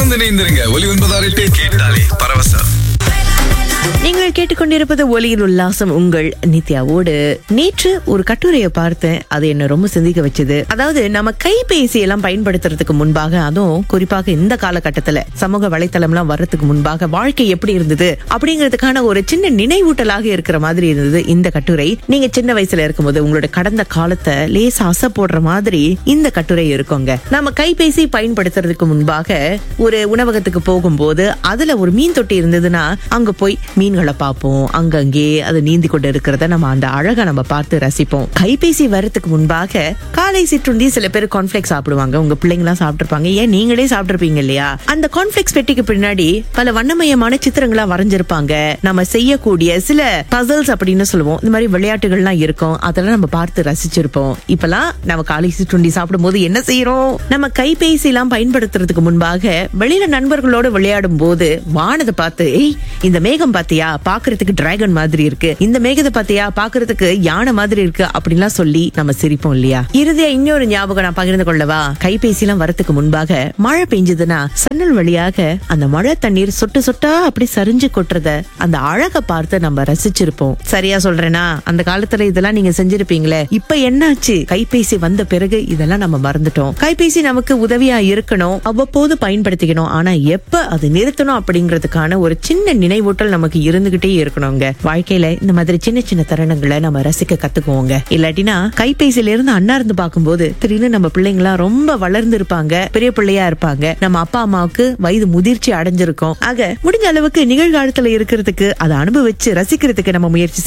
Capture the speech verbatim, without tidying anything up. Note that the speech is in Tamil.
தொடர்ந்து இணைந்திருங்க. ஒலி ஒன்பதாறு எட்டு கேட்டாலே பரவசம். நீங்கள் கேட்டுக்கொண்டிருப்பது ஒலியில் உல்லாசம் உங்கள் நித்யாவோடு. நேற்று ஒரு கட்டுரையை பார்த்தேன். அது என்ன ரொம்ப சிந்திக்க வச்சது. அதாவது நம்ம கைபேசி எல்லாம் பயன்படுத்துறதுக்கு முன்பாக, அதுவும் குறிப்பாக இந்த காலகட்டத்துல சமூக வலைத்தளம் எல்லாம் வர்றதுக்கு முன்பாக வாழ்க்கை எப்படி இருந்தது அப்படிங்கிறதுக்கான ஒரு சின்ன நினைவூட்டலாக இருக்கிற மாதிரி இருந்தது இந்த கட்டுரை. நீங்க சின்ன வயசுல இருக்கும்போது உங்களோட கடந்த காலத்தை லேசா அசை போடுற மாதிரி இந்த கட்டுரை இருக்குங்க. நம்ம கைபேசி பயன்படுத்துறதுக்கு முன்பாக ஒரு உணவகத்துக்கு போகும்போது அதுல ஒரு மீன் தொட்டி இருந்ததுன்னா அங்க போய் மீன்களை பார்ப்போம். அங்கங்கே அது நீந்தி கொண்டு இருக்கிறத நம்ம அந்த அழகா நம்ம பார்த்து ரசிப்போம். கைபேசி வரதுக்கு முன்பாக காலை சிற்றுண்டி சில பேர் கார்ன்ஃபிளெக்ஸ் சாப்பிடுவாங்க. உங்க பிள்ளைங்க எல்லாம் சாப்பிட்டுருப்பாங்க, ஏன் நீங்களே சாப்பிட்டுருப்பீங்க இல்லையா? அந்த கார்ன்ஃபிளெக்ஸ் பெட்டிக்கு பின்னாடி பல வண்ணமயமான சித்திரங்களா வரைஞ்சிருப்பாங்க. நம்ம செய்யக்கூடிய சில பசல்ஸ் அப்படின்னு சொல்லுவோம், இந்த மாதிரி விளையாட்டுகள்லாம் இருக்கும். அதெல்லாம் நம்ம பார்த்து ரசிச்சிருப்போம். இப்பெல்லாம் நம்ம காலை சிற்றுண்டி சாப்பிடும் போது என்ன செய்யறோம்? நம்ம கைபேசி எல்லாம் பயன்படுத்துறதுக்கு முன்பாக வெளியில நண்பர்களோடு விளையாடும் போது வானத்தை பார்த்து, ஏய் இந்த மேகம் பாத்தியா, பாக்குறதுக்கு டிராகன் மாதிரி இருக்கு, இந்த மேகத்தை பாத்தியா, பாக்குறதுக்கு யானை மாதிரி இருக்கு அப்படின்லாம் சொல்லி நம்ம சிரிப்போம் இல்லையா? இறுதியா இன்னொரு ஞாபகம் நான் பகிர்ந்து கொள்ளவா? கைபேசி எல்லாம் வரதுக்கு முன்பாக மழை பெஞ்சதுன்னா சன்னல் வழியாக அந்த மழை தண்ணீர் சொட்டு சொட்டா அப்படி சரிஞ்சு கொட்டுறத, அந்த அழகை பார்த்து நம்ம ரசிச்சிருப்போம். சரியா சொல்றேனா? அந்த காலத்துல இதெல்லாம் நீங்க செஞ்சிருப்பீங்களே. இப்ப என்னாச்சு? கைபேசி வந்த பிறகு இதெல்லாம் நம்ம மறந்துட்டோம். கைபேசி நமக்கு உதவியா இருக்கணும், அவ்வப்போது பயன்படுத்திக்கணும். ஆனா எப்ப அது நிறுத்தணும் அப்படிங்கிறதுக்கான ஒரு சின்ன நினைவூட்டல் நமக்கு இருந்துகிட்டே இருக்கணுங்க. வாழ்க்கையில இந்த மாதிரி சின்ன சின்ன தருணங்களை நம்ம ரசிக்க கத்துக்குவோங்க. இல்லாட்டினா கைபேசியில இருந்து அண்ணா இருந்து பார்க்கும்போது திடீர்னு நம்ம பிள்ளைங்களா ரொம்ப வளர்ந்து இருப்பாங்க, பெரிய பிள்ளையா இருப்பாங்க. நம்ம அப்பா அம்மாவுக்கு வயது முதிர்ச்சி அடைஞ்சிருக்கும். ஆக முடிஞ்ச அளவுக்கு நிகழ்காலத்துல இருக்கிறதுக்கு, அதை அனுபவிச்சு ரசிக்கிறதுக்கு நம்ம முயற்சி